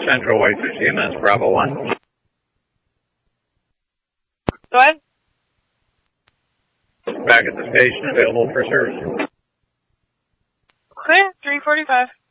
Central White 15, that's Bravo 1. Go ahead. Back at the station, available for service. Okay, 345.